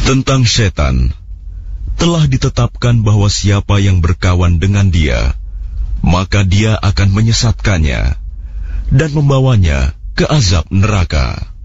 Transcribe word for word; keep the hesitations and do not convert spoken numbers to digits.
Tentang setan, telah ditetapkan bahwa siapa yang berkawan dengan dia, maka dia akan menyesatkannya dan membawanya ke azab neraka.